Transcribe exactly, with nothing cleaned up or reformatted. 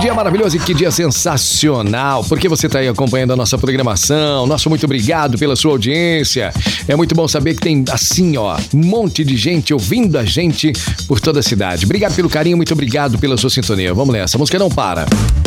dia maravilhoso e que dia sensacional, porque você está aí acompanhando a nossa programação. Nosso muito obrigado pela sua audiência. É muito bom saber que tem, assim, ó, um monte de gente ouvindo a gente por toda a cidade. Obrigado pelo carinho, muito obrigado pela sua sintonia. Vamos nessa, a música não para.